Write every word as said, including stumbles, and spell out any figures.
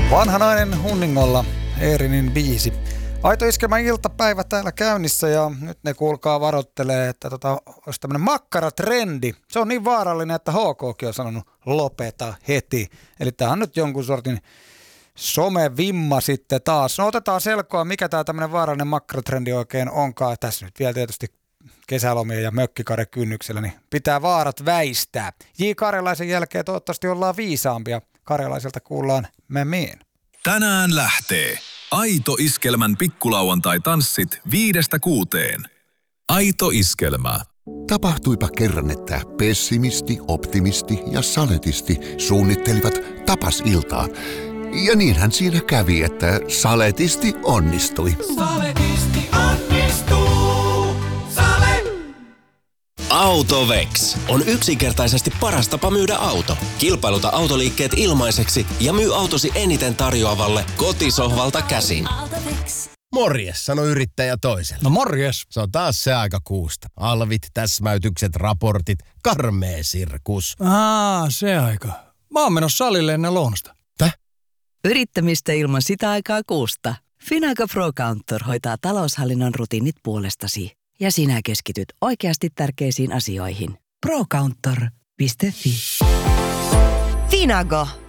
Vanha nainen hunningolla, Eerinin biisi. Aito iskelmä iltapäivä täällä käynnissä ja nyt ne kuulkaa varoittelee, että tota, olisi tämmöinen makkaratrendi. Se on niin vaarallinen, että H K:kin on sanonut lopeta heti. Eli tämä on nyt jonkun sortin somevimma sitten taas. No otetaan selkoa, mikä tämä tämmöinen vaarallinen makkaratrendi oikein onkaan. Tässä nyt vielä tietysti kesälomia ja mökkikare kynnyksellä, niin pitää vaarat väistää. J. Karjalaisen jälkeen toivottavasti ollaan viisaampia. Karjalaiselta kuullaan mä meen. Tänään lähtee Aito Iskelmän pikkulauantai-tanssit viidestä kuuteen. Aito Iskelmä. Tapahtuipa kerran, että pessimisti, optimisti ja saletisti suunnittelivat tapasiltaa. Ja niinhän siinä kävi, että saletisti onnistui. Saletisti onnistuu. Sale! Autovex on yksinkertaisesti paras tapa myydä auto. Kilpailuta autoliikkeet ilmaiseksi ja myy autosi eniten tarjoavalle kotisohvalta käsin. Morjes, sano yrittäjä toiselle. No morjes. Se on taas se aika kuusta. Alvit, täsmäytykset, raportit, karmee sirkus. Aa, se aika. Mä oon menossa salille ennen lounosta. Täh? Yrittämistä ilman sitä aikaa kuusta. Finago Pro Counter hoitaa taloushallinnon rutiinit puolestasi. Ja sinä keskityt oikeasti tärkeisiin asioihin. pro counter piste fi. Finago.